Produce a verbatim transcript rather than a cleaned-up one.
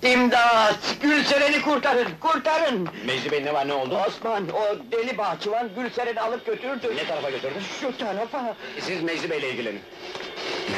İmdat! Gülseren'i kurtarın, kurtarın! Mecdi Bey ne var, ne oldu? Osman, o deli bahçıvan Gülseren'i alıp götürdü. Ne tarafa götürdü? Şu tarafa! Siz Mecdi Bey'le ilgilenin.